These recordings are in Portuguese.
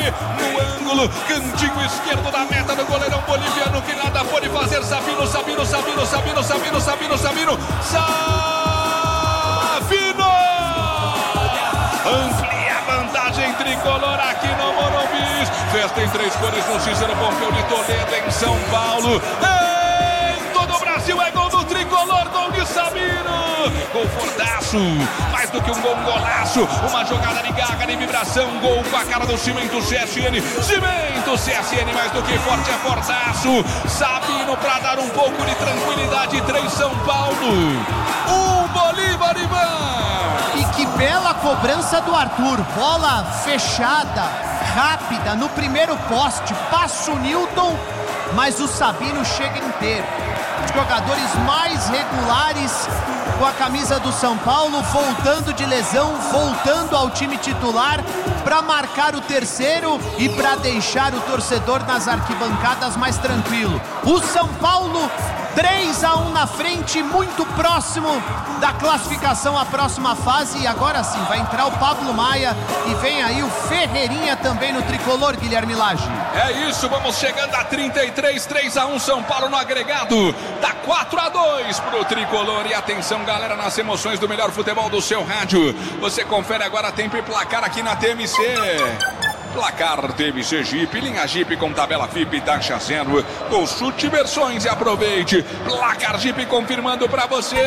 Ciani no ângulo, cantinho esquerdo da meta do goleirão boliviano que nada pode fazer. Sabino. Amplia a vantagem tricolor aqui no Morumbi. Festa em 3 cores no Cícero Pompeu de Toledo, em São Paulo. Em todo o Brasil é gol do tricolor, gol de Sabino. Gol fortaço, mais do que um gol, um golaço. Uma jogada de garra, de vibração. Gol com a cara do Cimento CSN. Cimento CSN, mais do que forte, é fortaço. Sabino para dar um pouco de tranquilidade. 3 São Paulo, 1 Bolívar, Ivan. E que bela cobrança do Arthur. Bola fechada, rápida, no primeiro poste. Passa o Newton, mas o Sabino chega inteiro. Os jogadores mais regulares com a camisa do São Paulo, voltando de lesão, voltando ao time titular para marcar o terceiro e para deixar o torcedor nas arquibancadas mais tranquilo. O São Paulo 3-1 na frente, muito próximo da classificação à próxima fase. E agora sim, vai entrar o Pablo Maia e vem aí o Ferreirinha também no tricolor, Guilherme Lage. É isso, vamos chegando a 33, 3-1 São Paulo no agregado. Tá 4-2 pro tricolor. E atenção, galera, nas emoções do melhor futebol do seu rádio. Você confere agora tempo e placar aqui na TMC. Placar TMC Jeep, linha Jeep com tabela FIP, taxa zero. Consulte versões e aproveite. Placar Jeep confirmando pra você.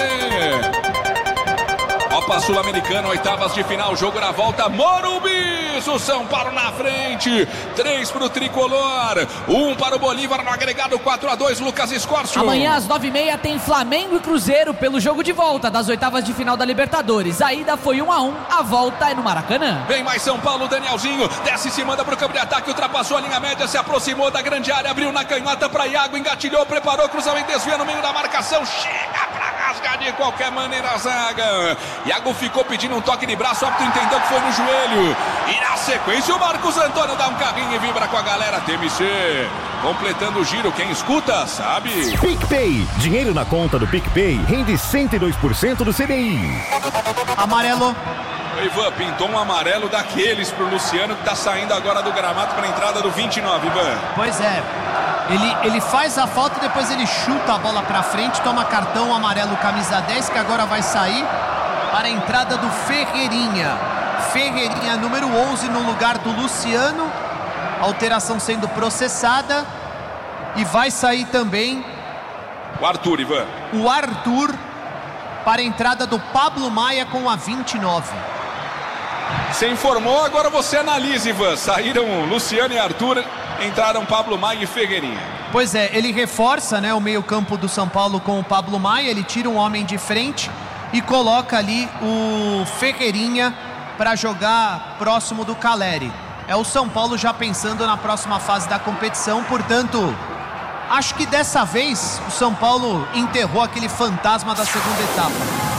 Copa Sul-Americana, oitavas de final, jogo na volta, Morumbi. O São Paulo na frente, 3 pro tricolor, 1 para o Bolívar no agregado, 4-2, Lucas Escorcio. Amanhã às 9h30 tem Flamengo e Cruzeiro pelo jogo de volta das oitavas de final da Libertadores. A ida foi 1-1, a volta é no Maracanã. Vem mais São Paulo, Danielzinho, desce e se manda pro campo de ataque, ultrapassou a linha média, se aproximou da grande área, abriu na canhota para Iago, engatilhou, preparou, cruzamento, desvia no meio da marcação, chega pra rasgar de qualquer maneira a zaga. Iago ficou pedindo um toque de braço, o árbitro entendeu que foi no joelho. E na sequência o Marcos Antônio dá um carrinho e vibra com a galera. TMC completando o giro, quem escuta sabe. PicPay, dinheiro na conta do PicPay rende 102% do CDI. Amarelo. Ivan, pintou um amarelo daqueles pro Luciano, que tá saindo agora do gramado para a entrada do 29, Ivan. Pois é, ele faz a falta e depois ele chuta a bola pra frente, toma cartão amarelo, camisa 10, que agora vai sair para a entrada do Ferreirinha. Ferreirinha, número 11, no lugar do Luciano. Alteração sendo processada. E vai sair também o Arthur, Ivan. O Arthur para a entrada do Pablo Maia com a 29. Você informou, agora você analisa, Ivan. Saíram Luciano e Arthur, entraram Pablo Maia e Ferreirinha. Pois é, ele reforça, né, o meio-campo do São Paulo com o Pablo Maia. Ele tira um homem de frente e coloca ali o Ferreirinha para jogar próximo do Caleri. É o São Paulo já pensando na próxima fase da competição, portanto, acho que dessa vez o São Paulo enterrou aquele fantasma da segunda etapa.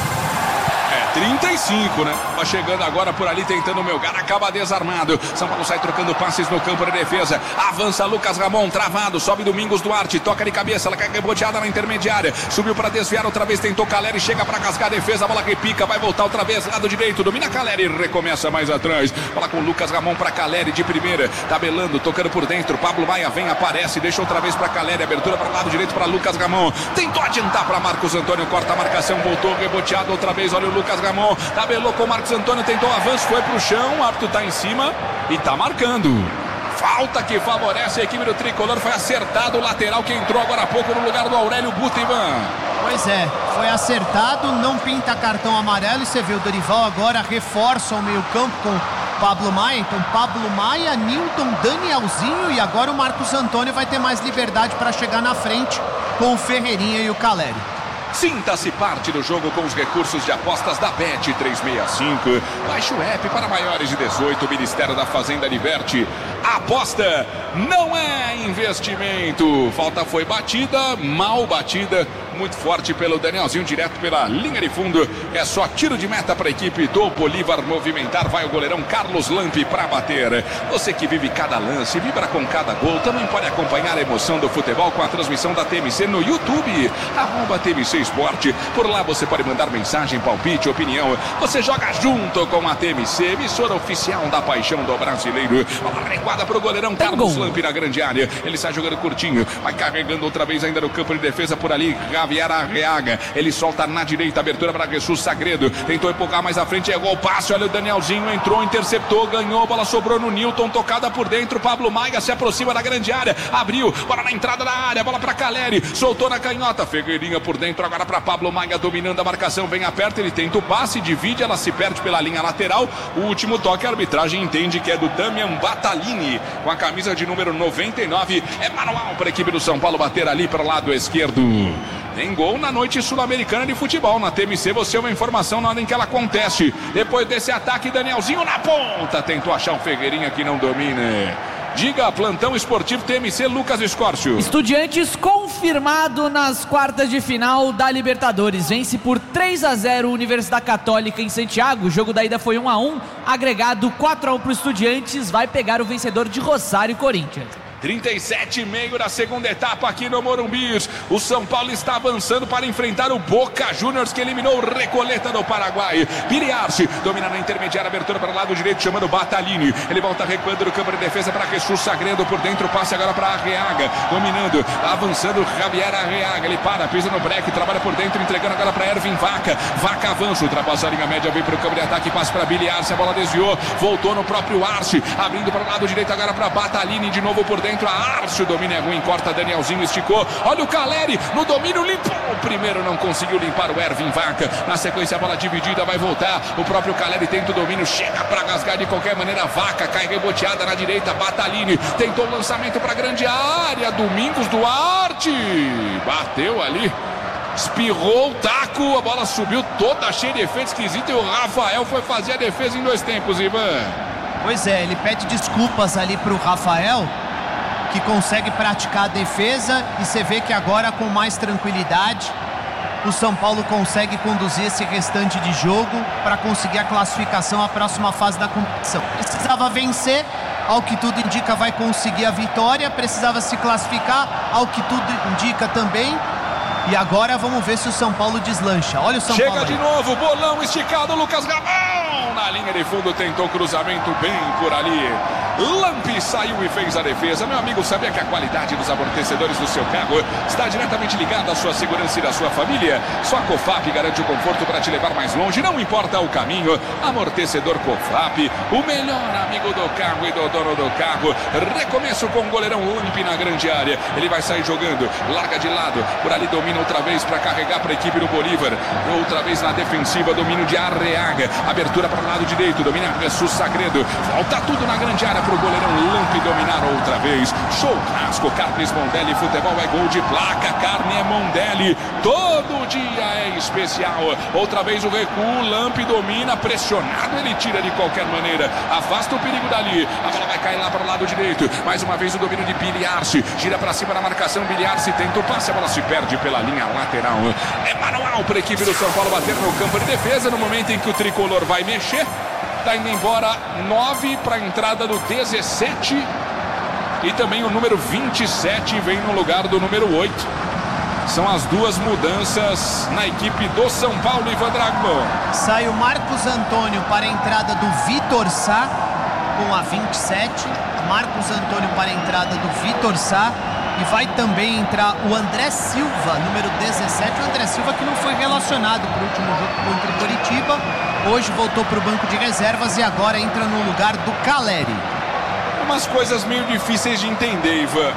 35, né? Vai chegando agora por ali, tentando o Melgar, acaba desarmado. São Paulo sai trocando passes no campo de defesa. Avança Lucas Ramon, travado, sobe Domingos Duarte, toca de cabeça, ela cai reboteada na intermediária. Subiu para desviar outra vez, tentou Caleri, chega para cascar a defesa, a bola repica, vai voltar outra vez, lado direito, domina Caleri, recomeça mais atrás. Bola com Lucas Ramon para Caleri de primeira, tabelando, tocando por dentro. Pablo Maia vem, aparece, deixa outra vez para Caleri, abertura para o lado direito para Lucas Ramon. Tentou adiantar para Marcos Antônio, corta a marcação, voltou, reboteado outra vez, olha o Lucas Ramon, tabelou com o Marcos Antônio, tentou avanço, foi pro chão, o árbitro tá em cima e tá marcando. Falta que favorece a equipe do tricolor, foi acertado o lateral que entrou agora há pouco no lugar do Aurélio Butevan. Pois é, foi acertado, não pinta cartão amarelo e você vê o Dorival agora reforça o meio campo com Pablo Maia. Então Pablo Maia, Newton, Danielzinho e agora o Marcos Antônio vai ter mais liberdade para chegar na frente com o Ferreirinha e o Caleri. Sinta-se parte do jogo com os recursos de apostas da Bet365. Baixe o app para maiores de 18. O Ministério da Fazenda diverte. A aposta não é investimento. Falta foi batida, mal batida. muito forte pelo Danielzinho, direto pela linha de fundo. É só tiro de meta para a equipe do Bolívar movimentar. Vai o goleirão Carlos Lampi para bater. Você que vive cada lance, vibra com cada gol, também pode acompanhar a emoção do futebol com a transmissão da TMC no YouTube, @TMC Esporte. Por lá você pode mandar mensagem, palpite, opinião. Você joga junto com a TMC, emissora oficial da paixão do brasileiro. Bola adequada para o goleirão Carlos Lampi na grande área. Ele sai jogando curtinho, vai carregando outra vez ainda no campo de defesa por ali. Javier Arreaga, ele solta na direita, abertura para Jesus Sagredo. Tentou empurrar mais à frente, errou o passe. Olha o Danielzinho, entrou, interceptou, ganhou. Bola sobrou no Newton, tocada por dentro. Pablo Maia se aproxima da grande área, abriu, bola na entrada da área, bola para Caleri, soltou na canhota. Figueirinha por dentro, agora para Pablo Maia, dominando a marcação. Vem aperta, ele tenta o passe, divide, ela se perde pela linha lateral. O último toque, a arbitragem entende que é do Damian Batalini, com a camisa de número 99. É manual para a equipe do São Paulo bater ali para o lado esquerdo. Tem gol na noite sul-americana de futebol. Na TMC você é uma informação na hora em que ela acontece. Depois desse ataque, Danielzinho na ponta. Tentou achar um Figueirinha que não domina. Diga, plantão esportivo TMC, Lucas Escórcio. Estudiantes confirmado nas quartas de final da Libertadores. Vence por 3-0 o Universidade Católica em Santiago. O jogo da ida foi 1-1, agregado 4-1 para o Estudiantes. Vai pegar o vencedor de Rosário e Corinthians. 37,5 da segunda etapa aqui no Morumbi. O São Paulo está avançando para enfrentar o Boca Juniors, que eliminou o Recoleta do Paraguai. Piriarce domina na intermediária, abertura para o lado direito, chamando Batalini. Ele volta recuando no campo de defesa para Jesus Sagredo por dentro, passe agora para Arreaga, dominando, avançando Javier Arreaga. Ele para, pisa no break, trabalha por dentro, entregando agora para Ervin Vaca. Vaca avança, ultrapassa a linha média, vem para o campo de ataque, passe para Billy Arce, a bola desviou, voltou no próprio Arce, abrindo para o lado direito agora para Batalini, de novo por dentro. A Arce, o domínio é ruim, corta Danielzinho, esticou, olha o Caleri no domínio, limpou, o primeiro não conseguiu limpar o Ervin Vaca, na sequência a bola dividida, vai voltar, o próprio Caleri tenta o domínio, chega para rasgar de qualquer maneira, Vaca cai reboteada na direita, Batalini tentou o lançamento para a grande área, Domingos Duarte bateu ali, espirrou o taco, a bola subiu toda cheia de efeito esquisito e o Rafael foi fazer a defesa em 2 tempos, Ivan. Pois é, ele pede desculpas ali pro Rafael, que consegue praticar a defesa, e você vê que agora com mais tranquilidade o São Paulo consegue conduzir esse restante de jogo para conseguir a classificação à próxima fase da competição. Precisava vencer, ao que tudo indica vai conseguir a vitória, precisava se classificar, ao que tudo indica também. E agora vamos ver se o São Paulo deslancha. Olha o São Paulo. Chega de novo, bolão esticado, Lucas Ramon na linha de fundo, tentou cruzamento bem por ali. Lampi saiu e fez a defesa. Meu amigo, sabia que a qualidade dos amortecedores do seu carro está diretamente ligada à sua segurança e da sua família? Só a Cofap garante o conforto para te levar mais longe, não importa o caminho. Amortecedor Cofap, o melhor amigo do carro e do dono do carro. Recomeço com o goleirão Lampi na grande área. Ele vai sair jogando, larga de lado, por ali domina outra vez para carregar para a equipe do Bolívar. Outra vez na defensiva, domínio de Arreaga, abertura para o lado direito, domina Jesus Sagredo, volta tudo na grande área para o goleirão Lampi dominar outra vez. Show clássico, Carnes Mondelli, futebol é gol de placa, carne é Mondelli, todo dia é especial. Outra vez o recuo, Lampi domina, pressionado, ele tira de qualquer maneira, afasta o perigo dali, a bola vai cair lá para o lado direito, mais uma vez o domínio de Billy Arce, gira para cima na marcação, Billy Arce tenta o passe, a bola se perde pela linha lateral. É manual para a equipe do São Paulo bater no campo de defesa, no momento em que o tricolor vai mexer. Está indo embora 9 para a entrada do 17 e também o número 27 vem no lugar do número 8. São as duas mudanças na equipe do São Paulo, Ivan Drago. Sai o Marcos Antônio para a entrada do Vitor Sá com a 27. Marcos Antônio para a entrada do Vitor Sá. E vai também entrar o André Silva, número 17. O André Silva que não foi relacionado para o último jogo contra o Coritiba. Hoje voltou para o banco de reservas e agora entra no lugar do Caleri. Umas coisas meio difíceis de entender, Ivan.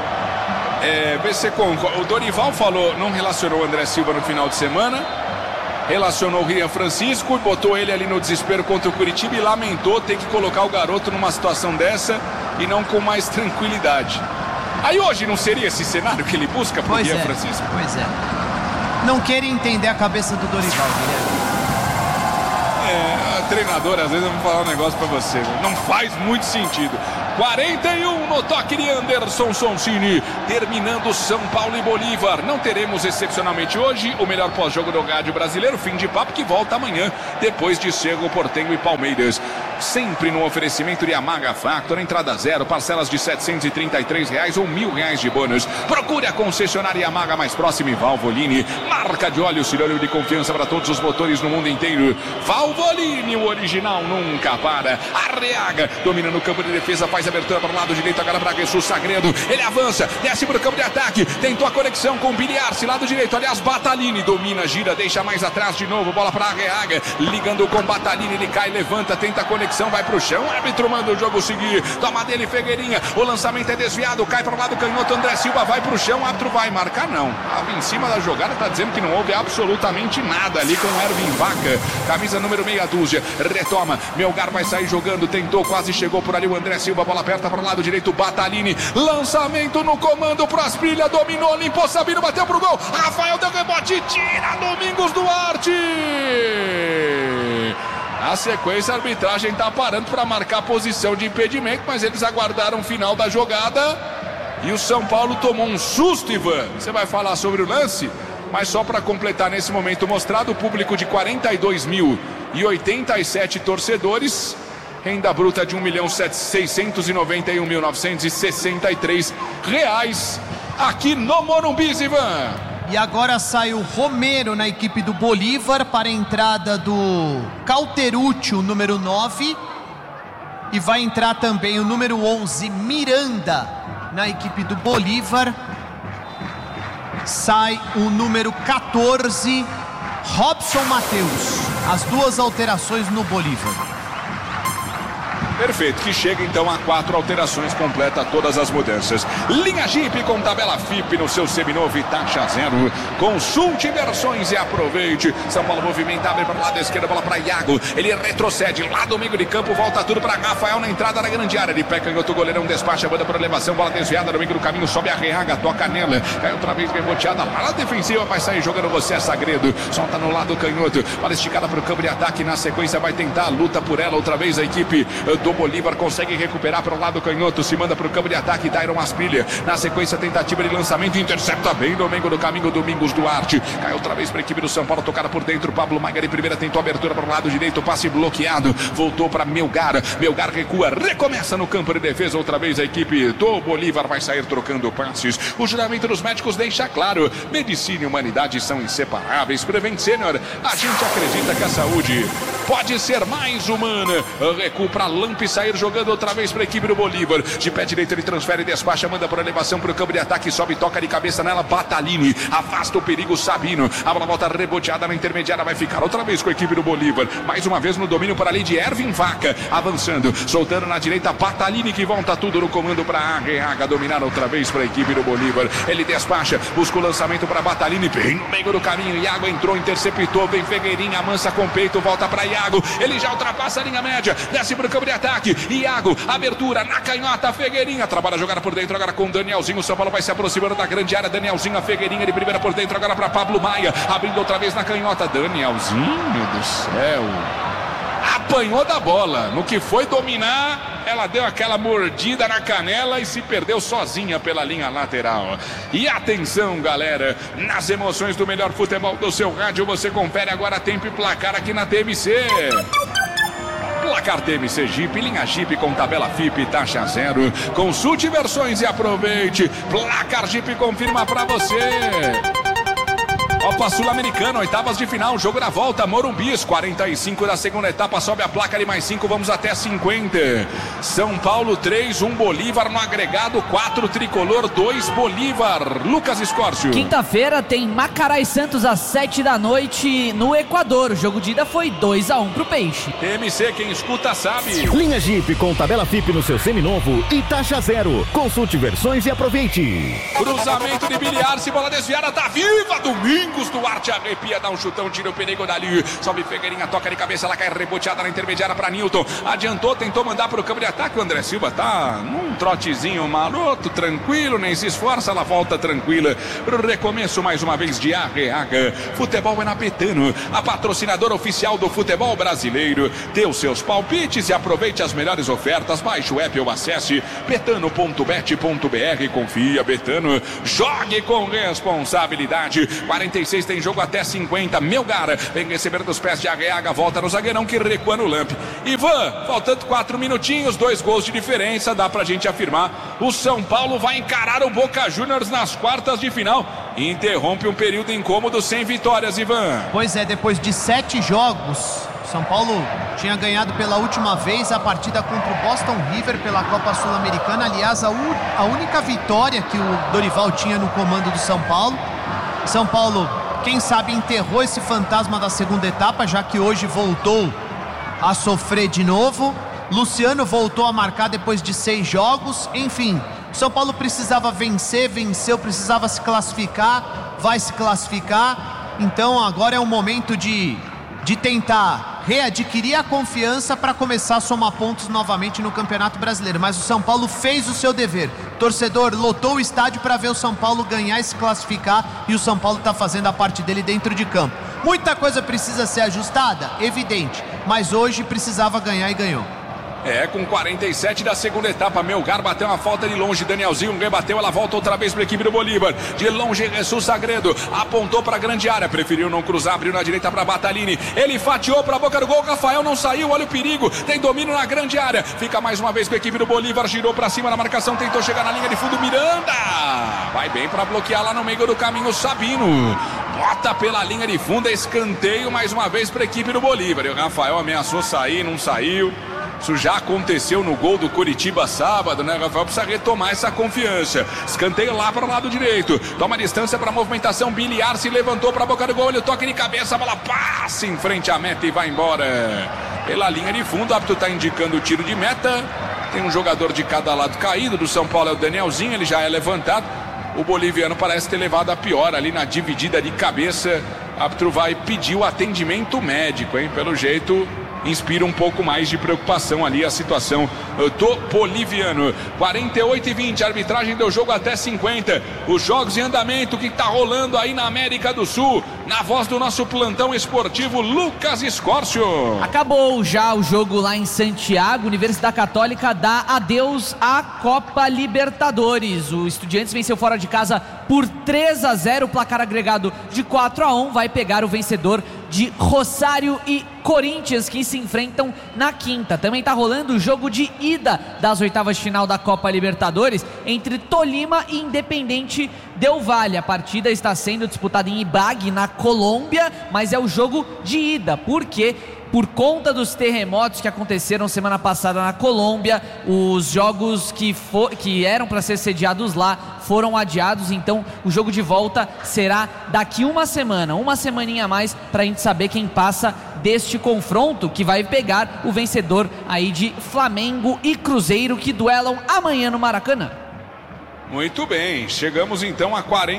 O Dorival falou, não relacionou o André Silva no final de semana. Relacionou o Rian Francisco e botou ele ali no desespero contra o Coritiba e lamentou ter que colocar o garoto numa situação dessa e não com mais tranquilidade. Aí hoje não seria esse cenário que ele busca pro Rian Francisco? Pois é. Não queria entender a cabeça do Dorival, Guilherme. treinador, às vezes eu vou falar um negócio pra você, não faz muito sentido. 41 no toque de Anderson Sonsini, terminando São Paulo e Bolívar. Não teremos excepcionalmente hoje o melhor pós-jogo do rádio brasileiro, fim de papo, que volta amanhã, depois de Cerro Porteño e Palmeiras. Sempre no oferecimento de Yamaha Factor, entrada zero, parcelas de R$ 733 ou R$ 1.000 de bônus. Procure a concessionária Yamaha mais próxima e Valvoline, marca de óleo, sinônimo de confiança para todos os motores no mundo inteiro. Valvoline, o original nunca para. Arriaga, dominando o campo de defesa, faz abertura para o lado direito, agora para Jesus Sagredo. Ele avança, desce para o campo de ataque, tentou a conexão com o Biliarce, lado direito, aliás, Batalini, domina, gira, deixa mais atrás de novo, bola para Arriaga, ligando com Batalini, ele cai, levanta, tenta a conexão, vai pro chão, árbitro manda o jogo seguir, toma dele Figueirinha, o lançamento é desviado, cai para o lado canhoto, André Silva vai pro chão, o árbitro vai marcar, não, em cima da jogada tá dizendo que não houve absolutamente nada ali com o Ervin Vaca, camisa número meia dúzia, retoma, Melgar vai sair jogando, tentou, quase chegou por ali o André Silva, bola aperta para o lado direito, Batalini, lançamento no comando pro Asprilla, dominou, limpou, Sabino, bateu pro gol, Rafael deu rebote, tira Domingos Duarte. Na sequência, a arbitragem está parando para marcar a posição de impedimento, mas eles aguardaram o final da jogada e o São Paulo tomou um susto, Ivan. Você vai falar sobre o lance, mas só para completar nesse momento mostrado, o público de 42.087 torcedores, renda bruta de R$ 1.691.963 aqui no Morumbi, Ivan. E agora sai o Romero na equipe do Bolívar para a entrada do Cauterucci, o número 9. E vai entrar também o número 11, Miranda, na equipe do Bolívar. Sai o número 14, Robson Matheus. As duas alterações no Bolívar. Perfeito, que chega então a 4 alterações, completa todas as mudanças. Linha Jeep com tabela FIP no seu seminovo e taxa zero. Consulte versões e aproveite. São Paulo movimenta, abre para o lado esquerdo, bola para Iago. Ele retrocede lá do meio de campo, volta tudo para Rafael na entrada da grande área. De pé canhoto, goleirão despacha, banda por elevação, bola desviada no meio do caminho, sobe a Reaga, toca nela. Cai outra vez reboteada lá na defensiva, vai sair jogando você, Sagredo. Solta no lado canhoto, bola esticada para o campo de ataque. Na sequência vai tentar a luta por ela outra vez a equipe do Bolívar, consegue recuperar para o lado canhoto, se manda para o campo de ataque, Dairon Asprilla, na sequência tentativa de lançamento, intercepta bem no meio do caminho, Domingos Duarte, cai outra vez para a equipe do São Paulo, tocada por dentro, Pablo Maia de primeira, tentou abertura para o lado direito, passe bloqueado, voltou para Melgar, Melgar recua, recomeça no campo de defesa, outra vez a equipe do Bolívar vai sair trocando passes, o juramento dos médicos deixa claro, medicina e humanidade são inseparáveis. Prevent Senior, a gente acredita que a saúde pode ser mais humana. Recua para Lamp sair jogando outra vez para a equipe do Bolívar. De pé direito ele transfere, despacha, manda por elevação para o campo de ataque, sobe, toca de cabeça nela, Batalini, afasta o perigo, Sabino, a bola volta reboteada na intermediária, vai ficar outra vez com a equipe do Bolívar, mais uma vez no domínio por ali de Ervin Vaca, avançando, soltando na direita, Batalini que volta tudo no comando para Arriaga, dominar outra vez para a equipe do Bolívar, ele despacha, busca o lançamento para Batalini, bem no meio do caminho, Iago entrou, interceptou, vem Figueirinha, amansa com peito, volta para Iago, ele já ultrapassa a linha média, desce para o campo de ataque, Iago, abertura na canhota, Figueirinha, trabalha a jogada por dentro agora com Danielzinho, o São Paulo vai se aproximando da grande área, Danielzinho, a Figueirinha de primeira por dentro agora para Pablo Maia, abrindo outra vez na canhota, Danielzinho do céu, apanhou da bola, no que foi dominar, ela deu aquela mordida na canela e se perdeu sozinha pela linha lateral. E atenção, galera, nas emoções do melhor futebol do seu rádio, você confere agora tempo e placar aqui na TMC. Placar TMC Jeep, linha Jeep com tabela FIP, taxa zero. Consulte versões e aproveite. Placar Jeep confirma pra você. Copa Sul-Americana, oitavas de final, jogo da volta, Morumbis, 45 da segunda etapa, sobe a placa de mais 5, vamos até 50. São Paulo 3, 1 Bolívar no agregado, 4 Tricolor, 2 Bolívar. Lucas Escórcio. Quinta-feira tem Macará e Santos às 7 da noite no Equador. O jogo de ida foi 2-1 pro Peixe. TMC, quem escuta sabe. Linha Jeep com tabela FIP no seu seminovo e taxa zero. Consulte versões e aproveite. Cruzamento de Biliarce, bola desviada, tá viva, Domingos Domingos Duarte arrepia, dá um chutão, tira o perigo dali. Sobe Figueirinha, toca de cabeça, ela cai reboteada na intermediária para Newton. Adiantou, tentou mandar para o campo de ataque. O André Silva tá num trotezinho maroto, tranquilo, nem se esforça, ela volta tranquila. Recomeço mais uma vez de Arreaga. Futebol é na Betano, a patrocinadora oficial do futebol brasileiro. Dê os seus palpites e aproveite as melhores ofertas. Baixe o app ou acesse betano.bet.br. Confia, Betano. Jogue com responsabilidade. 46 tem jogo até 50. Melgar vem receber dos pés de Arreaga. Volta no zagueirão que recua no Lamp. Ivan, faltando 4 minutinhos, 2 gols de diferença. Dá pra gente afirmar. O São Paulo vai encarar o Boca Juniors nas quartas de final. Interrompe um período incômodo sem vitórias, Ivan. Pois é, depois de 7 jogos, São Paulo tinha ganhado pela última vez a partida contra o Boston River pela Copa Sul-Americana. Aliás, a única vitória que o Dorival tinha no comando do São Paulo. São Paulo, quem sabe, enterrou esse fantasma da segunda etapa, já que hoje voltou a sofrer de novo. Luciano voltou a marcar depois de 6 jogos. Enfim, São Paulo precisava vencer, venceu, precisava se classificar, vai se classificar. Então agora é o momento de tentar readquirir a confiança para começar a somar pontos novamente no Campeonato Brasileiro. Mas o São Paulo fez o seu dever. O torcedor lotou o estádio para ver o São Paulo ganhar e se classificar, e o São Paulo está fazendo a parte dele dentro de campo. Muita coisa precisa ser ajustada, evidente, mas hoje precisava ganhar e ganhou. Com 47 da segunda etapa, Melgar bateu uma falta de longe, Danielzinho rebateu, ela volta outra vez para a equipe do Bolívar. De longe, Jesus Sagredo apontou para a grande área, preferiu não cruzar, abriu na direita para Batalini. Ele fatiou para a boca do gol, Rafael não saiu, olha o perigo, tem domínio na grande área. Fica mais uma vez com a equipe do Bolívar, girou para cima na marcação, tentou chegar na linha de fundo, Miranda vai bem para bloquear lá no meio do caminho, Sabino bota pela linha de fundo, escanteio mais uma vez para a equipe do Bolívar. E o Rafael ameaçou sair, não saiu. Isso já aconteceu no gol do Coritiba sábado, né? Rafael precisa retomar essa confiança. Escanteio lá para o lado direito. Toma distância para a movimentação. Biliar se levantou para a boca do gol. Ele toca de cabeça, a bola passa em frente à meta e vai embora. Pela linha de fundo, o árbitro está indicando o tiro de meta. Tem um jogador de cada lado caído. Do São Paulo é o Danielzinho, ele já é levantado. O boliviano parece ter levado a pior ali na dividida de cabeça. O árbitro vai pedir o atendimento médico, hein? Pelo jeito, inspira um pouco mais de preocupação ali a situação do boliviano. 48-20, a arbitragem deu jogo até 50. Os jogos em andamento que está rolando aí na América do Sul, na voz do nosso plantão esportivo Lucas Escórcio. Acabou já o jogo lá em Santiago. Universidade Católica dá adeus à Copa Libertadores. O Estudiantes venceu fora de casa por 3-0, placar agregado de 4-1, vai pegar o vencedor de Rosário e Corinthians, que se enfrentam na quinta. Também está rolando o jogo de ida das oitavas de final da Copa Libertadores entre Tolima e Independente Del Valle. A partida está sendo disputada em Ibagué, na Colômbia, mas é o jogo de ida, porque por conta dos terremotos que aconteceram semana passada na Colômbia, os jogos que eram para ser sediados lá foram adiados. Então o jogo de volta será daqui uma semaninha a mais, para a gente saber quem passa deste confronto, que vai pegar o vencedor aí de Flamengo e Cruzeiro, que duelam amanhã no Maracanã. Muito bem, chegamos então a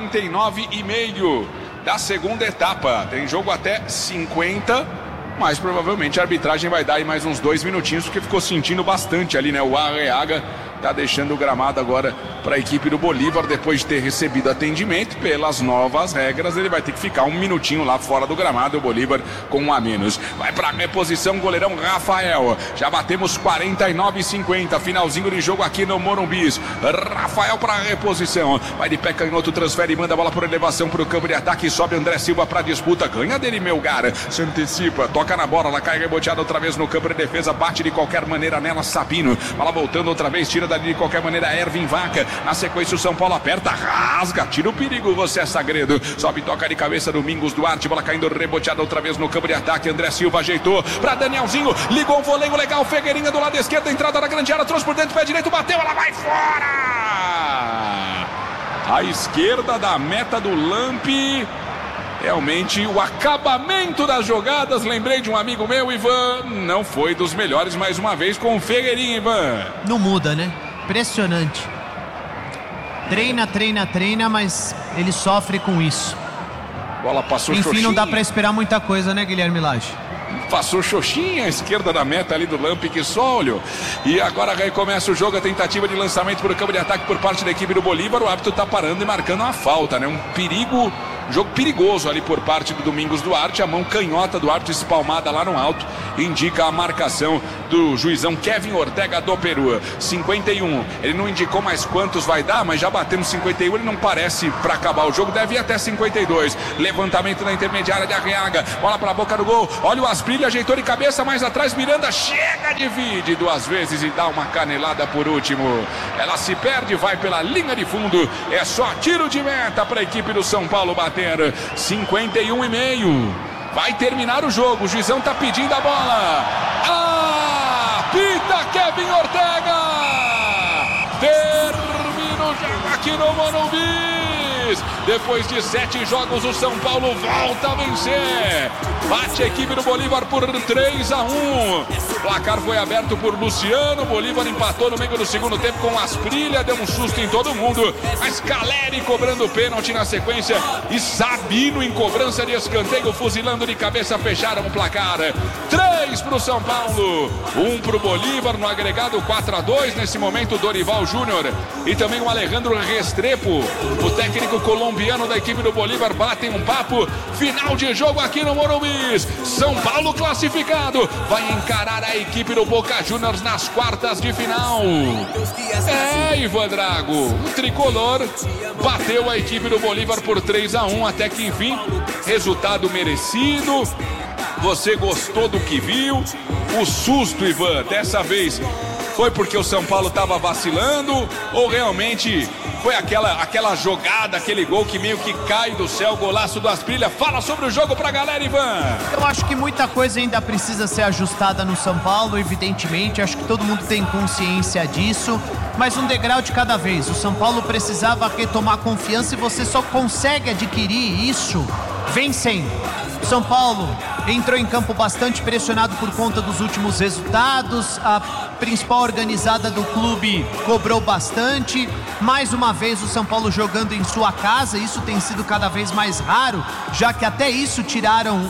49,5 da segunda etapa. Tem jogo até 50. Mas provavelmente a arbitragem vai dar aí mais uns 2 minutinhos, porque ficou sentindo bastante ali, né? O Arreaga tá deixando o gramado agora para a equipe do Bolívar, depois de ter recebido atendimento. Pelas novas regras, ele vai ter que ficar 1 minutinho lá fora do gramado, o Bolívar com 1 a menos. Vai para a reposição, goleirão Rafael. Já batemos 49,50, finalzinho de jogo aqui no Morumbi. Rafael para a reposição, vai de pé canhoto, transfere e manda a bola por elevação para o campo de ataque. Sobe André Silva para a disputa, ganha dele Melgar, se antecipa, toca na bola, ela cai reboteada outra vez no campo de defesa, bate de qualquer maneira nela Sabino, bola voltando outra vez, tira dali de qualquer maneira Ervin Vaca. Na sequência o São Paulo aperta, rasga, tira o perigo, você é Sagredo, sobe, toca de cabeça Domingos Duarte, bola caindo reboteada outra vez no campo de ataque. André Silva ajeitou para Danielzinho, ligou um voleio legal, Figueirinha do lado esquerdo, entrada na grande área, trouxe por dentro, pé direito, bateu, ela vai fora à esquerda da meta do Lamp. Realmente o acabamento das jogadas, lembrei de um amigo meu, Ivan, não foi dos melhores mais uma vez com o Figueirinha, Ivan. Não muda, né? Impressionante. Treina, mas ele sofre com isso. Bola passou Enfim, xoxinha. não dá pra esperar muita coisa, né, Guilherme Lage? Passou xoxinha à esquerda da meta ali do Lampic Solio. E agora recomeça o jogo, a tentativa de lançamento para o campo de ataque por parte da equipe do Bolívar. O árbitro tá parando e marcando uma falta, né? Um perigo, jogo perigoso ali por parte do Domingos Duarte. A mão canhota do árbitro espalmada lá no alto indica a marcação do juizão Kevin Ortega do Peru. 51, ele não indicou mais quantos vai dar, mas já batendo 51, ele não parece para acabar o jogo, deve ir até 52. Levantamento na intermediária de Arriaga, bola para a boca do gol, olha o Asprilha, ajeitou de cabeça, mais atrás Miranda chega, divide duas vezes e dá uma canelada por último. Ela se perde, vai pela linha de fundo, é só tiro de meta para a equipe do São Paulo bater. 51,5. Vai terminar o jogo, o juizão tá pedindo a bola. Apita Kevin Ortega. Termina o jogo aqui no Morumbi. Depois de 7 jogos, o São Paulo volta a vencer. Bate a equipe do Bolívar por 3-1. Placar foi aberto por Luciano. Bolívar empatou no meio do segundo tempo com Asprilha. Deu um susto em todo mundo. Mas Caleri cobrando pênalti na sequência. E Sabino em cobrança de escanteio, fuzilando de cabeça, fecharam o placar. 3 para o São Paulo. 1 para o Bolívar no agregado 4-2. Nesse momento, Dorival Júnior e também o Alejandro Restrepo, o técnico colombiano da equipe do Bolívar, batem um papo. Final de jogo aqui no Morumbi. São Paulo classificado, vai encarar a equipe do Boca Juniors nas quartas de final. Ivan Drago, o tricolor bateu a equipe do Bolívar por 3-1, até que enfim, resultado merecido. Você gostou do que viu? O susto, Ivan, dessa vez foi porque o São Paulo estava vacilando ou realmente foi aquela jogada, aquele gol que meio que cai do céu, golaço do Asprilha? Fala sobre o jogo pra galera, Ivan. Eu acho que muita coisa ainda precisa ser ajustada no São Paulo, evidentemente, acho que todo mundo tem consciência disso, mas um degrau de cada vez. O São Paulo precisava retomar confiança e você só consegue adquirir isso vencendo. São Paulo entrou em campo bastante pressionado por conta dos últimos resultados. A principal organizada do clube cobrou bastante. Mais uma vez o São Paulo jogando em sua casa. Isso tem sido cada vez mais raro, já que até isso tiraram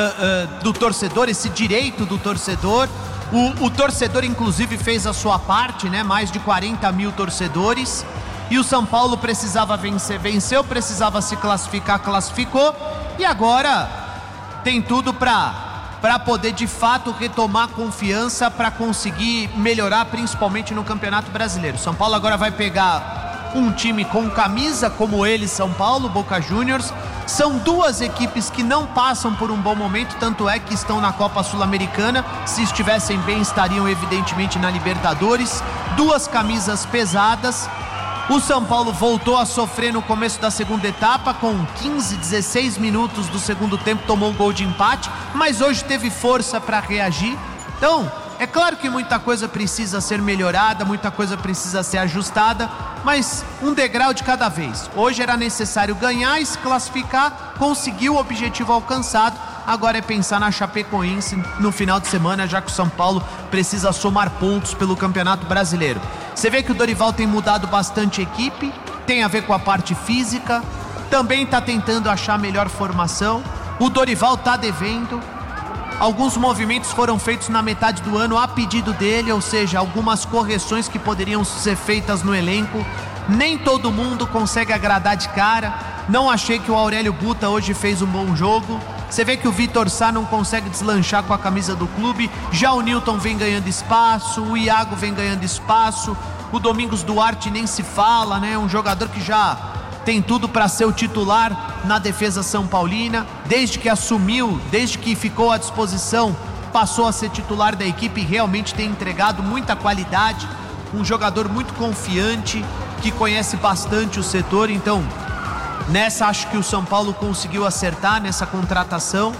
do torcedor, esse direito do torcedor. O torcedor inclusive fez a sua parte, né? Mais de 40 mil torcedores. E o São Paulo precisava vencer, venceu, precisava se classificar, classificou. E agora tem tudo para poder de fato retomar confiança, para conseguir melhorar principalmente no Campeonato Brasileiro. São Paulo agora vai pegar um time com camisa como ele, São Paulo, Boca Juniors. São duas equipes que não passam por um bom momento, tanto é que estão na Copa Sul-Americana. Se estivessem bem, estariam evidentemente na Libertadores. Duas camisas pesadas. O São Paulo voltou a sofrer no começo da segunda etapa, com 15, 16 minutos do segundo tempo, tomou um gol de empate, mas hoje teve força para reagir. Então, é claro que muita coisa precisa ser melhorada, muita coisa precisa ser ajustada, mas um degrau de cada vez. Hoje era necessário ganhar e se classificar, conseguiu o objetivo alcançado. Agora é pensar na Chapecoense no final de semana, já que o São Paulo precisa somar pontos pelo Campeonato Brasileiro. Você vê que o Dorival tem mudado bastante a equipe, tem a ver com a parte física, também está tentando achar melhor formação. O Dorival está devendo. Alguns movimentos foram feitos na metade do ano a pedido dele, ou seja, algumas correções que poderiam ser feitas no elenco. Nem todo mundo consegue agradar de cara. Não achei que o Aurélio Buta hoje fez um bom jogo. Você vê que o Vitor Sá não consegue deslanchar com a camisa do clube. Já o Nilton vem ganhando espaço, o Iago vem ganhando espaço, o Domingos Duarte nem se fala, né? Um jogador que já tem tudo para ser o titular na defesa são paulina. Desde que assumiu, desde que ficou à disposição, passou a ser titular da equipe e realmente tem entregado muita qualidade. Um jogador muito confiante, que conhece bastante o setor. Então, nessa acho que o São Paulo conseguiu acertar nessa contratação.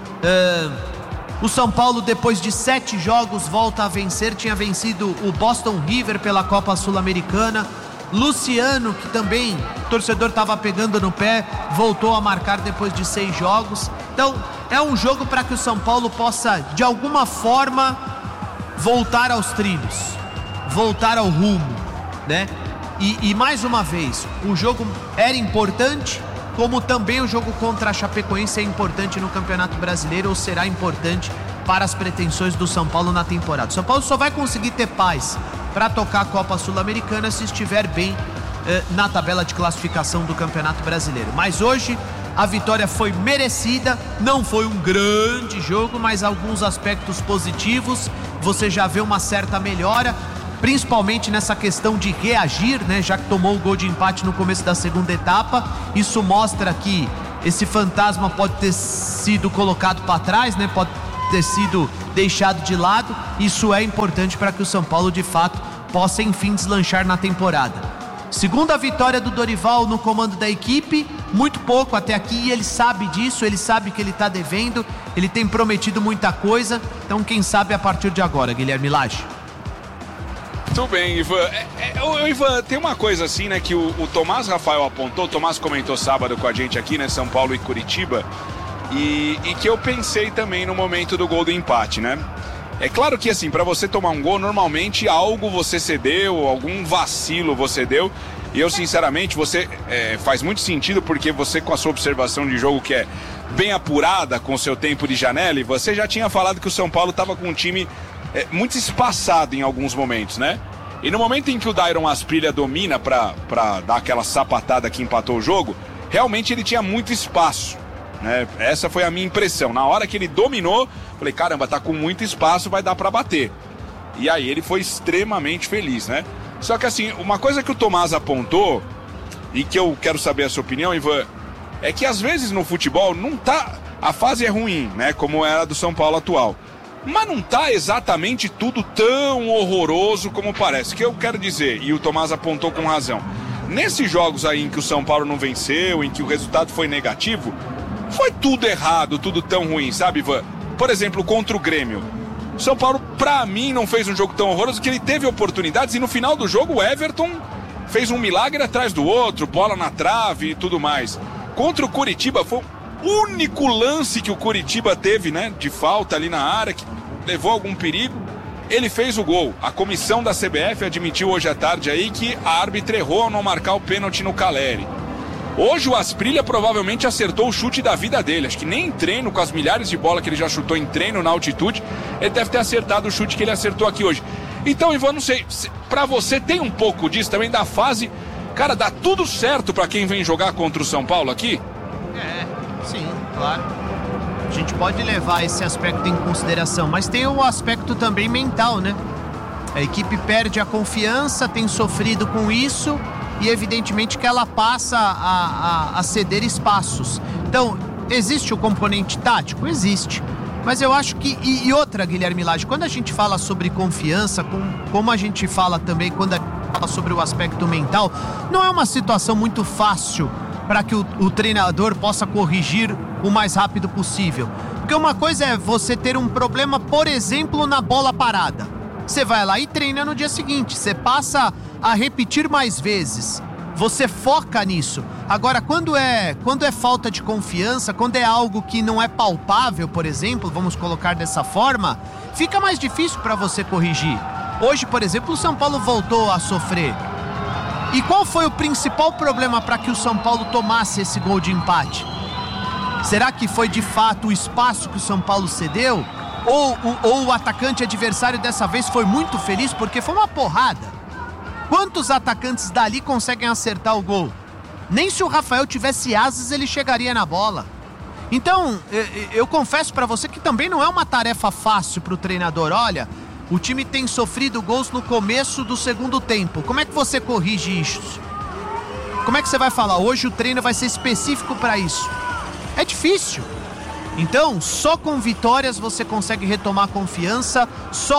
O São Paulo, depois de 7 jogos, volta a vencer. Tinha vencido o Boston River pela Copa Sul-Americana. Luciano, que também o torcedor estava pegando no pé, voltou a marcar depois de 6 jogos. Então é um jogo para que o São Paulo possa de alguma forma voltar aos trilhos, voltar ao rumo, né? E mais uma vez, o jogo era importante, como também o jogo contra a Chapecoense é importante no Campeonato Brasileiro, ou será importante para as pretensões do São Paulo na temporada. O São Paulo só vai conseguir ter paz para tocar a Copa Sul-Americana se estiver bem na tabela de classificação do Campeonato Brasileiro. Mas hoje a vitória foi merecida, não foi um grande jogo, mas alguns aspectos positivos. Você já vê uma certa melhora, principalmente nessa questão de reagir, né? Já que tomou o gol de empate no começo da segunda etapa. Isso mostra que esse fantasma pode ter sido colocado para trás, né? Pode ter sido deixado de lado. Isso é importante para que o São Paulo de fato possa enfim deslanchar na temporada. Segunda vitória do Dorival no comando da equipe, muito pouco até aqui, e ele sabe disso, ele sabe que ele está devendo, ele tem prometido muita coisa, então quem sabe a partir de agora, Guilherme Lage. Muito bem, Ivan. Ivan, tem uma coisa assim, né, que o Tomás Rafael apontou, o Tomás comentou sábado com a gente aqui, né, São Paulo e Curitiba, e que eu pensei também no momento do gol do empate, né? É claro que assim, para você tomar um gol, normalmente algo você cedeu, algum vacilo você deu. E eu sinceramente, você faz muito sentido, porque você com a sua observação de jogo que é bem apurada com o seu tempo de janela, e você já tinha falado que o São Paulo estava com um time muito espaçado em alguns momentos, né? E no momento em que o Dairon Asprilha domina para dar aquela sapatada que empatou o jogo, realmente ele tinha muito espaço. Essa foi a minha impressão. Na hora que ele dominou, falei, caramba, tá com muito espaço, vai dar pra bater. E aí ele foi extremamente feliz, né? Só que assim, uma coisa que o Tomás apontou, e que eu quero saber a sua opinião, Ivan, é que às vezes no futebol não tá... A fase é ruim, né? Como era a do São Paulo atual. Mas não tá exatamente tudo tão horroroso como parece. O que eu quero dizer, e o Tomás apontou com razão, nesses jogos aí em que o São Paulo não venceu, em que o resultado foi negativo, foi tudo errado, tudo tão ruim, sabe, Ivan? Por exemplo, contra o Grêmio. O São Paulo, pra mim, não fez um jogo tão horroroso, que ele teve oportunidades, e no final do jogo o Everton fez um milagre atrás do outro, bola na trave e tudo mais. Contra o Curitiba, foi o único lance que o Curitiba teve, né, de falta ali na área, que levou algum perigo. Ele fez o gol. A comissão da CBF admitiu hoje à tarde aí que a árbitra errou ao não marcar o pênalti no Caleri. Hoje o Asprilha provavelmente acertou o chute da vida dele. Acho que nem em treino, com as milhares de bolas que ele já chutou em treino na altitude, ele deve ter acertado o chute que ele acertou aqui hoje. Então, Ivan, não sei, pra você tem um pouco disso também da fase. Cara, dá tudo certo pra quem vem jogar contra o São Paulo aqui? Sim, claro. A gente pode levar esse aspecto em consideração, mas tem o aspecto também mental, né? A equipe perde a confiança, tem sofrido com isso, e evidentemente que ela passa a ceder espaços. Então, existe o componente tático? Existe. Mas eu acho que... E outra, Guilherme Lage, quando a gente fala sobre confiança, como a gente fala também quando a gente fala sobre o aspecto mental, não é uma situação muito fácil para que o treinador possa corrigir o mais rápido possível. Porque uma coisa é você ter um problema, por exemplo, na bola parada. Você vai lá e treina no dia seguinte, você passa a repetir mais vezes, você foca nisso. Agora, quando é falta de confiança, quando é algo que não é palpável, por exemplo, vamos colocar dessa forma, fica mais difícil para você corrigir. Hoje, por exemplo, o São Paulo voltou a sofrer. E qual foi o principal problema para que o São Paulo tomasse esse gol de empate? Será que foi de fato o espaço que o São Paulo cedeu? Ou o atacante adversário dessa vez foi muito feliz porque foi uma porrada? Quantos atacantes dali conseguem acertar o gol? Nem se o Rafael tivesse asas ele chegaria na bola. Então, eu confesso para você que também não é uma tarefa fácil para o treinador. Olha, o time tem sofrido gols no começo do segundo tempo. Como é que você corrige isso? Como é que você vai falar? Hoje o treino vai ser específico para isso. É difícil. Então, só com vitórias você consegue retomar a confiança, só